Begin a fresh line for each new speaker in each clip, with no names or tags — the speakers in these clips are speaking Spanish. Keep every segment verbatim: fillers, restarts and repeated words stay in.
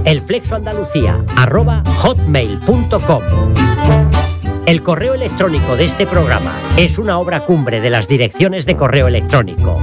elflexoandalucía arroba hotmail punto com. El correo electrónico de este programa es una obra cumbre de las direcciones de correo electrónico.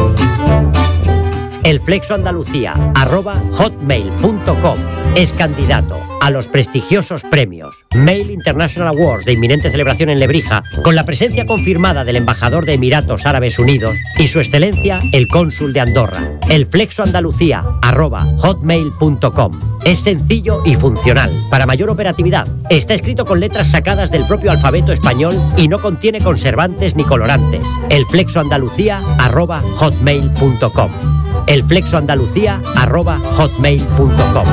elflexoandalucía arroba hotmail punto com es candidato a los prestigiosos premios Mail International Awards de inminente celebración en Lebrija, con la presencia confirmada del embajador de Emiratos Árabes Unidos y su excelencia el cónsul de Andorra. elflexoandalucía arroba hotmail punto com es sencillo y funcional. Para mayor operatividad, está escrito con letras sacadas del propio alfabeto español y no contiene conservantes ni colorantes. elflexoandalucía arroba hotmail punto com elflexoandalucía arroba hotmail punto com.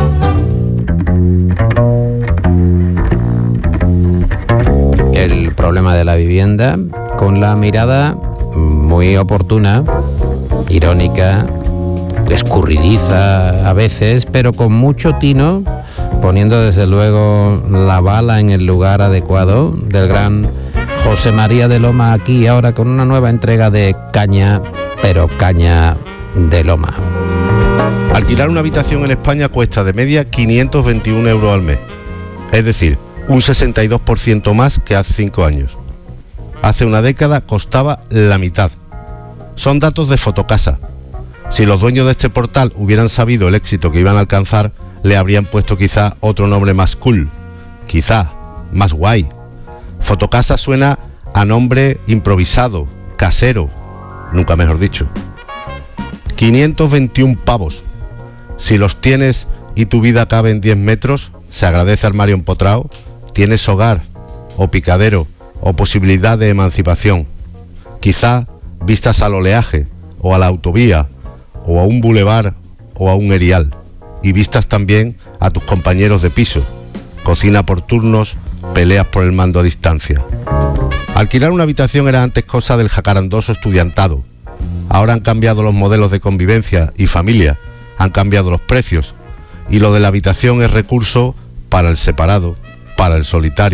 El problema de la vivienda, con la mirada muy oportuna, irónica, escurridiza a veces, pero con mucho tino, poniendo desde luego la bala en el lugar adecuado, del gran José María de Loma, aquí ahora con una nueva entrega de Caña, pero Caña de Loma.
Alquilar una habitación en España cuesta de media quinientos veintiún euros al mes, es decir, un sesenta y dos por ciento más que hace cinco años. Hace una década costaba la mitad. Son datos de Fotocasa. Si los dueños de este portal hubieran sabido el éxito que iban a alcanzar, le habrían puesto quizá otro nombre más cool, quizá más guay. Fotocasa suena a nombre improvisado, casero, nunca mejor dicho. quinientos veintiún pavos. Si los tienes y tu vida cabe en diez metros, se agradece armario empotrado, tienes hogar, o picadero, o posibilidad de emancipación. Quizá vistas al oleaje, o a la autovía, o a un bulevar, o a un erial, y vistas también a tus compañeros de piso, cocina por turnos, peleas por el mando a distancia. Alquilar una habitación era antes cosa del jacarandoso estudiantado. Ahora han cambiado los modelos de convivencia y familia, han cambiado los precios, y lo de la habitación es recurso para el separado, para el solitario.